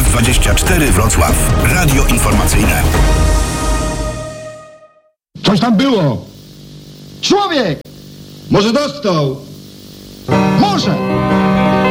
FF24 Wrocław. Radio informacyjne. Coś tam było! Człowiek! Może dostał! Może!